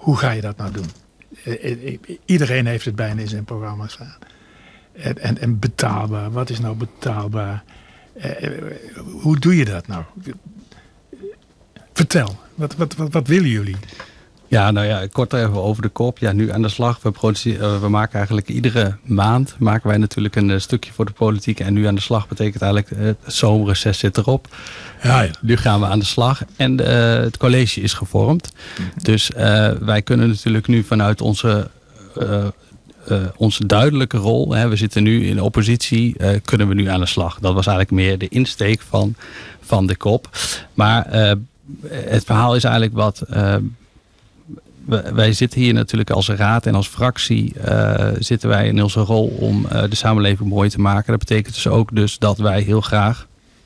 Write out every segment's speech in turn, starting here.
Hoe ga je dat nou doen? Iedereen heeft het bijna in zijn programma staan. En betaalbaar. Wat is nou betaalbaar? Hoe doe je dat nou? Vertel. Wat willen jullie? Ja, nou ja, kort even over de kop. Ja, nu aan de slag. We maken eigenlijk iedere maand maken wij natuurlijk een stukje voor de politiek. En nu aan de slag betekent eigenlijk het zomerreces zit erop. Ja. Nu gaan we aan de slag. En het college is gevormd. Dus wij kunnen natuurlijk nu vanuit onze duidelijke rol. We zitten nu in de oppositie. Kunnen we nu aan de slag. Dat was eigenlijk meer de insteek van de kop. Maar het verhaal is eigenlijk wat... Wij zitten hier natuurlijk als raad en als fractie zitten wij in onze rol om de samenleving mooi te maken. Dat betekent dus ook dat wij heel graag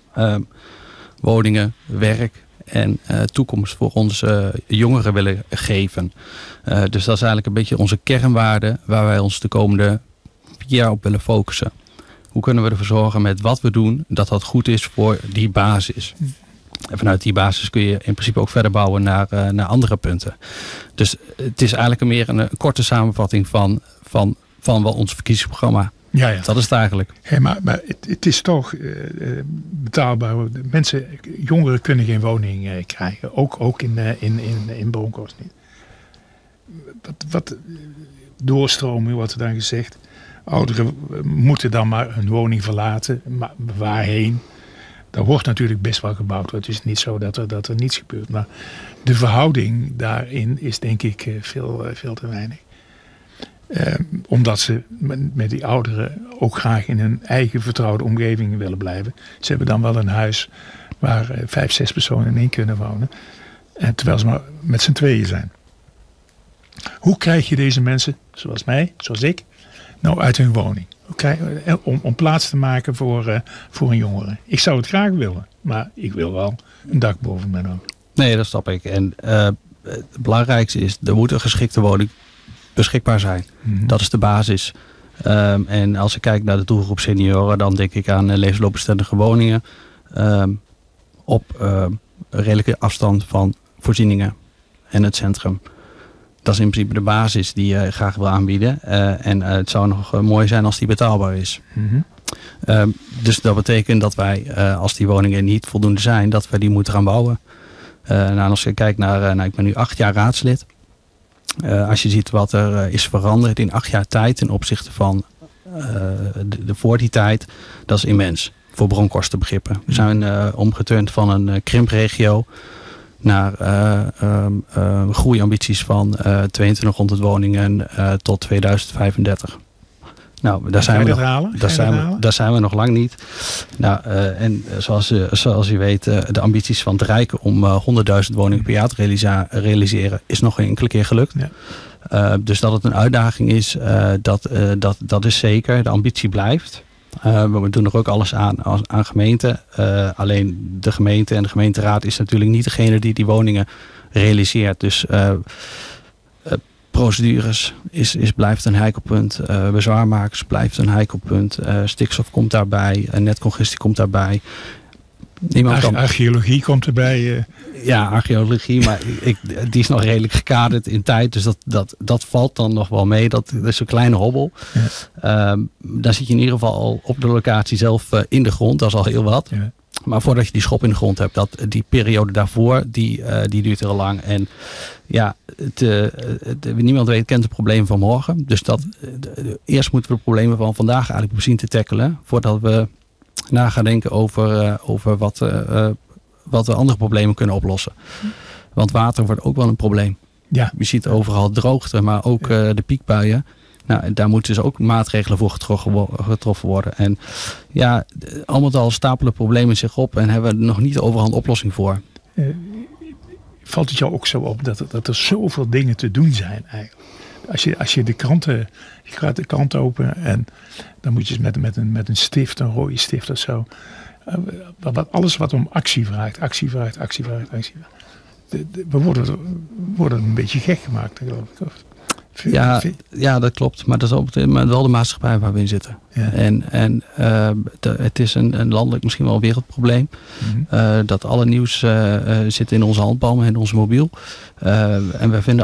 woningen, werk en toekomst voor onze jongeren willen geven. Dus dat is eigenlijk een beetje onze kernwaarde waar wij ons de komende 4 jaar op willen focussen. Hoe kunnen we ervoor zorgen met wat we doen dat dat goed is voor die basis? En vanuit die basis kun je in principe ook verder bouwen naar andere punten. Dus het is eigenlijk meer een korte samenvatting van wel ons verkiezingsprogramma. Ja. Dat is het eigenlijk. Hey, maar het is toch betaalbaar. Jongeren kunnen geen woning krijgen. Ook in Bronkhorst niet. Wat doorstroming wordt er dan gezegd. Ouderen moeten dan maar hun woning verlaten. Maar waarheen? Er wordt natuurlijk best wel gebouwd. Het is niet zo dat er niets gebeurt. Maar de verhouding daarin is denk ik veel te weinig. Omdat ze met die ouderen ook graag in hun eigen vertrouwde omgeving willen blijven. Ze hebben dan wel een huis waar 5, 6 personen in kunnen wonen. Terwijl ze maar met z'n tweeën zijn. Hoe krijg je deze mensen, zoals mij, zoals ik, nou uit hun woning? Om plaats te maken voor een jongere. Ik zou het graag willen, maar ik wil wel een dak boven mijn hoofd. Nee, dat snap ik. En het belangrijkste is, er moet een geschikte woning beschikbaar zijn. Mm-hmm. Dat is de basis. En als ik kijk naar de doelgroep senioren, dan denk ik aan levensloopbestendige woningen. Op redelijke afstand van voorzieningen en het centrum. Dat is in principe de basis die je graag wil aanbieden. En het zou nog mooi zijn als die betaalbaar is. Mm-hmm. Dus dat betekent dat wij, als die woningen niet voldoende zijn, dat we die moeten gaan bouwen. Als je kijkt naar, ik ben nu 8 jaar raadslid. Als je ziet wat er is veranderd in 8 jaar tijd ten opzichte van voor die tijd, dat is immens. Voor Bronkhorst begrippen. We zijn omgeturnd van een krimpregio naar groeiambities van 2200 woningen tot 2035. Nou, daar zijn we nog lang niet. Nou, en zoals u weet, de ambities van het Rijk om 100.000 woningen per jaar te realiseren is nog geen enkele keer gelukt. Ja. Dus dat het een uitdaging is, dat is zeker. De ambitie blijft. We doen er ook alles aan gemeenten. Alleen de gemeente en de gemeenteraad is natuurlijk niet degene die woningen realiseert. Dus procedures blijft een heikelpunt. Bezwaarmakers blijft een heikelpunt. Stikstof komt daarbij. Netcongestie komt daarbij. Archeologie komt erbij. Ja, archeologie. Maar die is nog redelijk gekaderd in tijd. Dus dat valt dan nog wel mee. Dat is een kleine hobbel. Ja. Dan zit je in ieder geval al op de locatie zelf in de grond. Dat is al heel wat. Ja. Maar voordat je die schop in de grond hebt, die periode daarvoor, die duurt heel lang. En ja, niemand kent de problemen van morgen. Dus eerst moeten we de problemen van vandaag eigenlijk zien te tackelen. Voordat we na gaan denken over wat we andere problemen kunnen oplossen. Want water wordt ook wel een probleem. Ja. Je ziet overal droogte, maar ook de piekbuien. Nou, daar moeten dus ook maatregelen voor getroffen worden. En ja, allemaal stapelen problemen zich op en hebben we er nog niet de overhand oplossing voor. Valt het jou ook zo op dat er zoveel dingen te doen zijn eigenlijk? Als je je gaat de krant open en dan moet je met een stift, een rode stift of zo. Alles wat om actie vraagt. We worden een beetje gek gemaakt, geloof ik. Ja, dat klopt. Maar dat is op dit moment wel de maatschappij waar we in zitten. Ja. En het is een landelijk, misschien wel een wereldprobleem. Mm-hmm. Dat alle nieuws zit in onze handpalmen en onze mobiel. En we vinden